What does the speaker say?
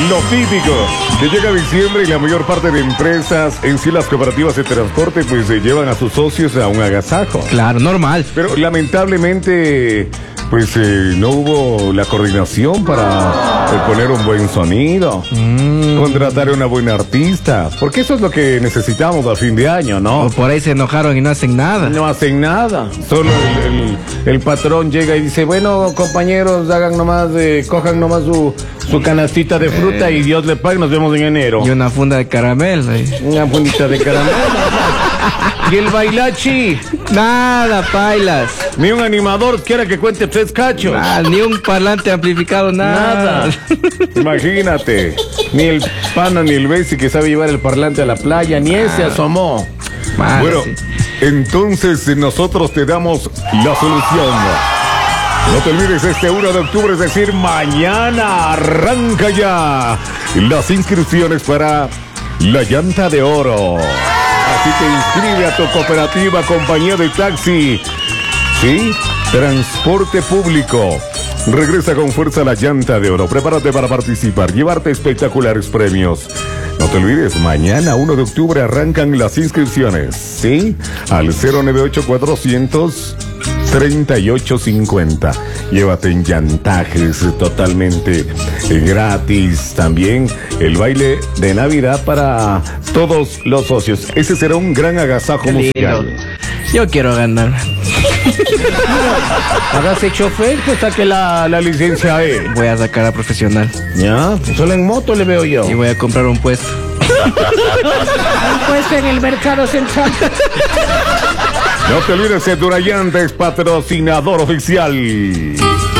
Lo típico, que llega diciembre y la mayor parte de empresas, en sí las cooperativas de transporte, pues llevan a sus socios a un agasajo. Claro, normal. Pero lamentablemente, pues no hubo la coordinación para poner un buen sonido, contratar a una buena artista, porque eso es lo que necesitamos a fin de año, ¿no? O por ahí se enojaron y no hacen nada. No hacen nada. Solo el patrón llega y dice, bueno, compañeros, hagan nomás, cojan nomás su canastita de fruta y Dios le pague, nos vemos en enero. Y una funda de caramelo. Una fundita de caramelo. Y el bailachi. Nada, pailas. Ni un animador quiera que cuente 3 cachos. Ni un parlante amplificado, nada. Imagínate. Ni el pana ni el Bessi que sabe llevar el parlante a la playa, ni ese asomó. Bueno, sí. Entonces nosotros te damos la solución. No te olvides, este 1 de octubre, es decir, mañana arranca ya las inscripciones para la Llanta de Oro. Así que inscribe a tu cooperativa, compañía de taxi, ¿sí? Transporte público. Regresa con fuerza la Llanta de Oro. Prepárate para participar, llevarte espectaculares premios. No te olvides, mañana 1 de octubre arrancan las inscripciones, ¿sí? Al 098-400-3850. Llévate en llantajes totalmente gratis. También el baile de Navidad para todos los socios. Ese será un gran agasajo musical. Yo quiero ganar. Hágase chofer, pues saque la licencia E. Voy a sacar a profesional. Ya, solo en moto le veo yo. Y voy a comprar un puesto. Un puesto en el mercado central. No te olvides, Durayante es patrocinador oficial.